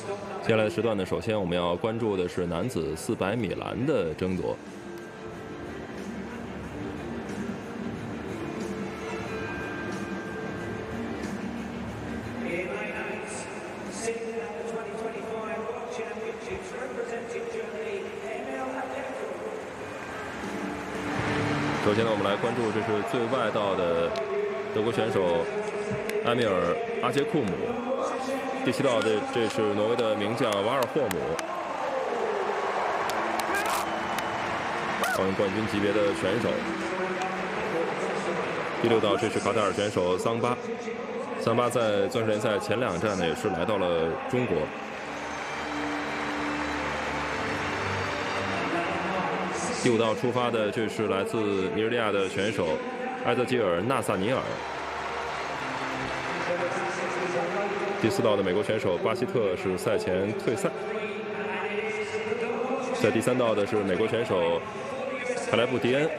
接下来的时段呢，首先我们要关注的是男子400米栏的争夺。首先呢，我们来关注这是最外道的德国选手埃米尔·阿杰库姆。第7道的这是挪威的名将瓦尔霍姆，奥运冠军级别的选手。第6道这是卡塔尔选手桑巴，桑巴在钻石联赛前2站呢也是来到了中国。第5道出发的这是来自尼日利亚的选手埃泽吉尔·纳萨尼尔。第4道的美国选手巴希特是赛前退赛。在第3道的是美国选手卡莱布·迪恩。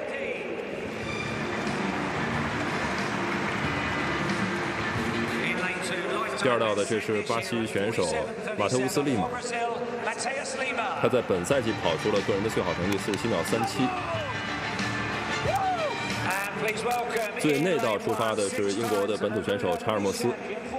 第2道的这是巴西选手马特乌斯·利马，他在本赛季跑出了个人的最好成绩47秒37。最内道出发的是英国的本土选手查尔莫斯。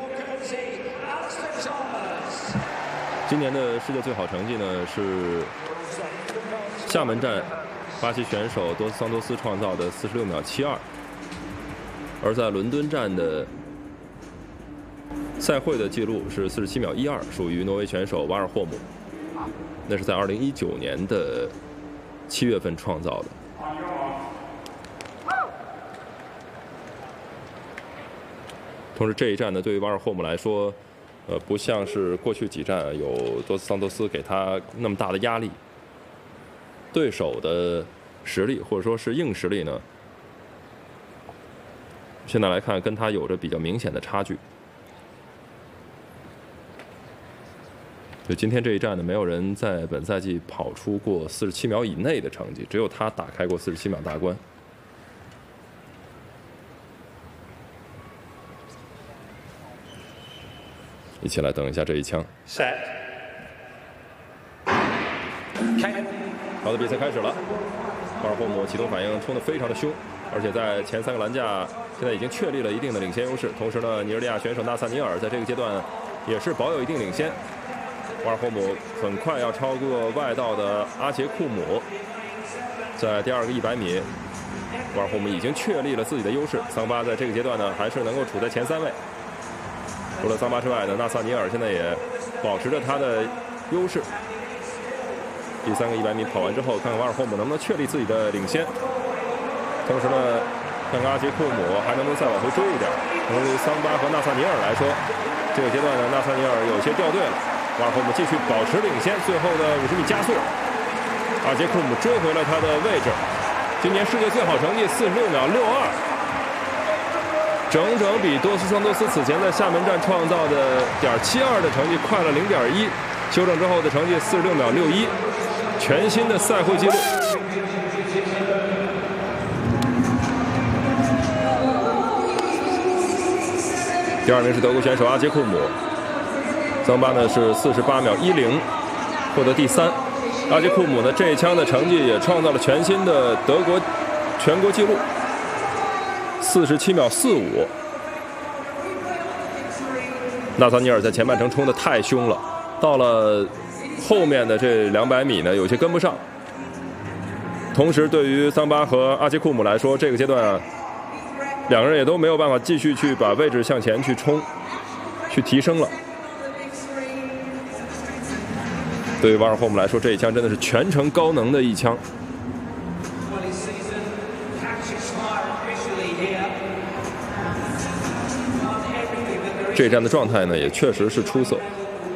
今年的世界最好成绩呢是厦门站巴西选手多斯桑托斯创造的46秒72，而在伦敦站的赛会的记录是47秒12，属于挪威选手瓦尔霍姆，那是在2019年的7月份创造的。同时这一站呢，对于瓦尔霍姆来说，不像是过去几站有多斯桑托斯给他那么大的压力，对手的实力或者说是硬实力呢，现在来看跟他有着比较明显的差距。就今天这一站呢，没有人在本赛季跑出过47秒以内的成绩，只有他打开过47秒大关。一起来等一下这一枪。好的，比赛开始了。瓦尔霍姆启动反应冲得非常的凶，而且在前3个栏架现在已经确立了一定的领先优势。同时呢，尼日利亚选手纳萨尼尔在这个阶段也是保有一定领先。瓦尔霍姆很快要超过外道的阿杰库姆，在第2个100米，瓦尔霍姆已经确立了自己的优势。桑巴在这个阶段呢，还是能够处在前3位。除了桑巴之外呢，纳萨尼尔现在也保持着他的优势。第3个100米跑完之后，看看瓦尔霍姆能不能确立自己的领先。同时呢，看看阿杰库姆还能不能再往回追一点。对于桑巴和纳萨尼尔来说，这个阶段呢，纳萨尼尔有些掉队了。瓦尔霍姆继续保持领先，最后的50米加速，阿杰库姆追回了他的位置。今年世界最好成绩46秒62，整整比多斯桑托斯此前在厦门站创造的.72的成绩快了0.1，修正之后的成绩46秒61，全新的赛会纪录。第2名是德国选手阿杰库姆。桑巴呢是48秒10，获得第3。阿杰库姆呢这一枪的成绩也创造了全新的德国全国纪录，47秒45。纳萨尼尔在前半程冲得太凶了，到了后面的这200米呢有些跟不上。同时对于桑巴和阿杰库姆来说，这个阶段2个人也都没有办法继续去把位置向前去冲，去提升了。对于瓦尔霍姆来说，这一枪真的是全程高能的一枪。这一战的状态呢，也确实是出色。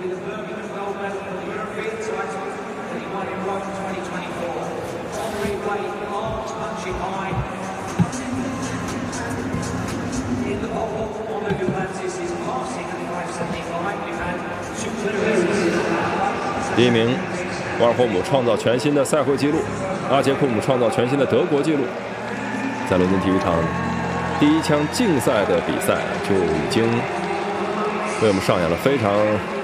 第1名瓦尔霍姆创造全新的赛会纪录，阿杰库姆创造全新的德国纪录。在伦敦体育场第1枪竞赛的比赛就已经为我们上演了非常